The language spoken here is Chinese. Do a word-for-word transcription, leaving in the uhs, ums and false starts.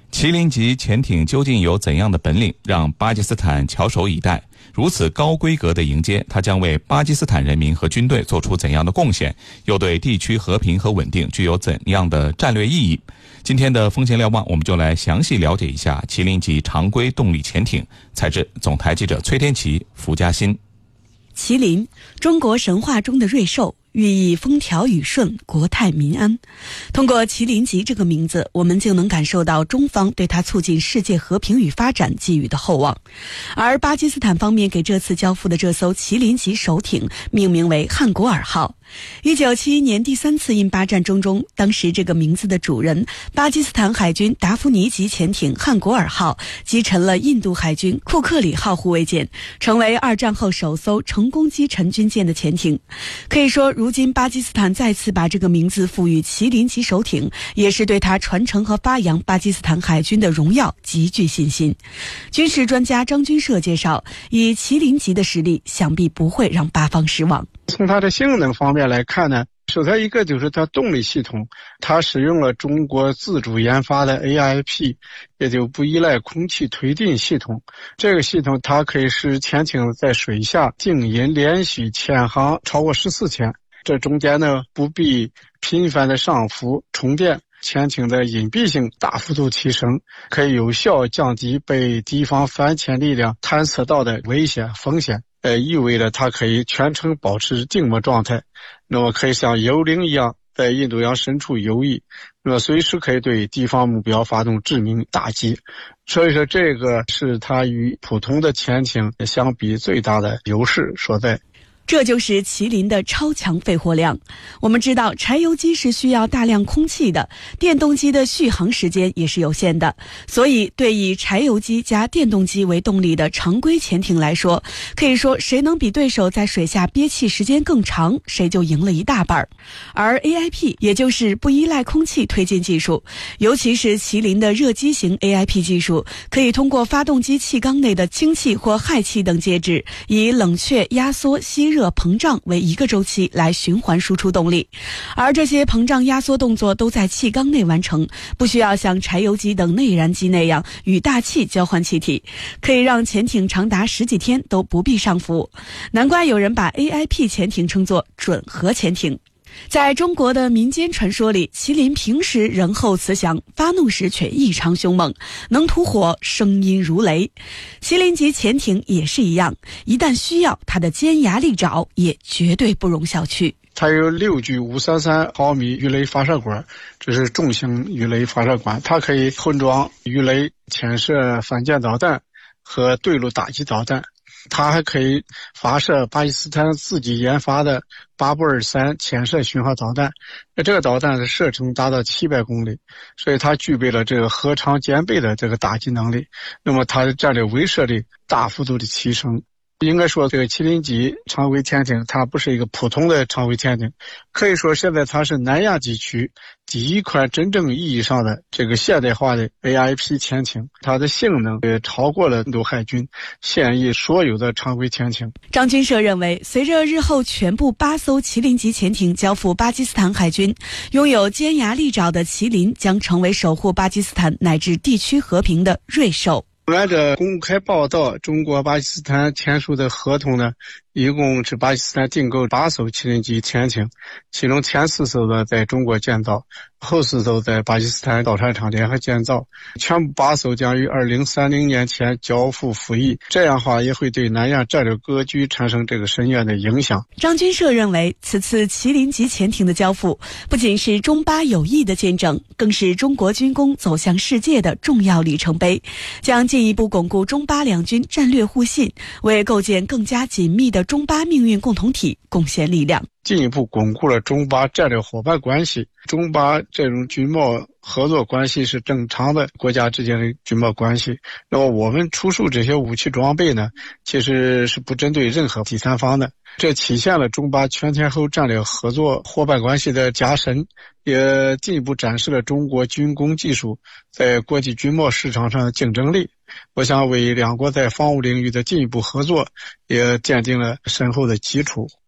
麒麟级潜艇究竟有怎样的本领，让巴基斯坦翘首以待？如此高规格的迎接，它将为巴基斯坦人民和军队做出怎样的贡献？又对地区和平和稳定具有怎样的战略意义？今天的风险瞭望，我们就来详细了解一下麒麟级常规动力潜艇。采制总台记者崔天琪、福嘉欣。 麒麟，中国神话中的瑞兽，寓意风调雨顺、国泰民安。通过麒麟级这个名字，我们就能感受到中方对它促进世界和平与发展寄予的厚望。而巴基斯坦方面给这次交付的这艘麒麟级首艇命名为汉果尔号。一九七一年第三次印巴战争中，当时这个名字的主人巴基斯坦海军达芙妮级潜艇汉果尔号击沉了印度海军库克里号护卫舰，成为二战后首艘成功击沉军舰的潜艇。可以说，如今巴基斯坦再次把这个名字赋予麒麟级首艇，也是对它传承和发扬巴基斯坦海军的荣耀极具信心。军事专家张军社介绍，以麒麟级的实力，想必不会让巴方失望。 从它的性能方面来看呢，首先一个就是它动力系统，它使用了中国自主研发的 A I P， 也就不依赖空气推进系统。这个系统它可以使潜艇在水下静音连续潜航超过十四天，这中间呢不必频繁的上浮充电，潜艇的隐蔽性大幅度提升，可以有效降低被敌方反潜力量探测到的危险风险。呃，意味着它可以全程保持静默状态，那么可以像幽灵一样在印度洋深处游弋，那么随时可以对敌方目标发动致命打击。所以说，这个是它与普通的潜艇相比最大的优势所在。 这就是麒麟的超强肺活量。我们知道，柴油机是需要大量空气的，电动机的续航时间也是有限的，所以对以柴油机加电动机为动力的常规潜艇来说，可以说谁能比对手在水下憋气时间更长，谁就赢了一大半。而 A I P 也就是不依赖空气推进技术，尤其是麒麟的热机型 A I P 技术，可以通过发动机气缸内的氢气或氦气等介质，以冷却、压缩、吸热、膨胀为一个周期来循环输出动力，而这些膨胀压缩动作都在气缸内完成，不需要像柴油机等内燃机那样与大气交换气体，可以让潜艇长达十几天都不必上浮。难怪有人把 A I P 潜艇称作准核潜艇。在中国的民间传说里，麒麟平时仁厚慈祥，发怒时却异常凶猛，能吐火，声音如雷。麒麟级潜艇也是一样，一旦需要，它的尖牙利爪也绝对不容小觑。 它有六具五三三毫米鱼雷发射管，这是重型鱼雷发射管，它可以混装鱼雷、潜射反舰导弹和对陆打击导弹。它还可以发射巴基斯坦自己研发的八步二三潜射巡航导弹，那这个导弹的射程达到七百公里，所以它具备了这个核常兼备的这个打击能力，那么它的战略威慑力大幅度的提升。应该说，这个麒麟级常规潜艇它不是一个普通的常规潜艇，可以说现在它是南亚地区第一款真正意义上的这个现代化的 A I P 潜艇，它的性能也超过了印度海军现役所有的常规潜艇。 张军社认为，随着日后全部八艘麒麟级潜艇交付巴基斯坦海军，拥有尖牙利爪的麒麟将成为守护巴基斯坦乃至地区和平的瑞兽。 按照公开报道，中国巴基斯坦签署的合同呢，一共是巴基斯坦订购八艘麒麟级潜艇，其中前四艘呢在中国建造，后四艘在巴基斯坦造船厂联合建造，全部八艘将于二零三零年前交付服役。这样的话也会对南亚战略格局产生这个深远的影响。 张军社认为，此次麒麟级潜艇的交付不仅是中巴友谊的见证，更是中国军工走向世界的重要里程碑，将进一步巩固中巴两军战略互信，为构建更加紧密的中巴命运共同体贡献力量， 进一步巩固了中巴战略伙伴关系。中巴这种军贸合作关系是正常的国家之间的军贸关系。那么我们出售这些武器装备呢，其实是不针对任何第三方的，这体现了中巴全天候战略合作伙伴关系的加深，也进一步展示了中国军工技术在国际军贸市场上的竞争力。我想为两国在防务领域的进一步合作也奠定了深厚的基础。